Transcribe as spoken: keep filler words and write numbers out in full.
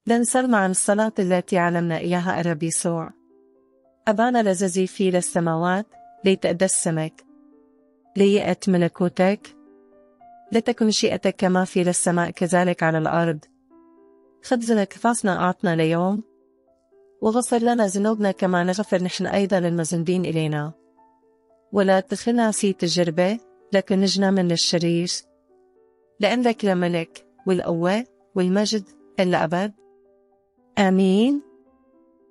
لنسلم عن الصلاة التي علمنا إياها الرب يسوع. أبانا الذي في السماوات، ليتقدسمك، ليأت ملكوتك، لتكن مشيئتك كما في السماء كذلك على الأرض. خبزنا كفافنا أعطنا اليوم، وغفر لنا ذنوبنا كما نغفر نحن أيضا للمذنبين إلينا، ولا تدخلنا في تجربة، لكن نجنا من الشرير، لأن لك الملك والقوة والمجد إلى أبد. آمين.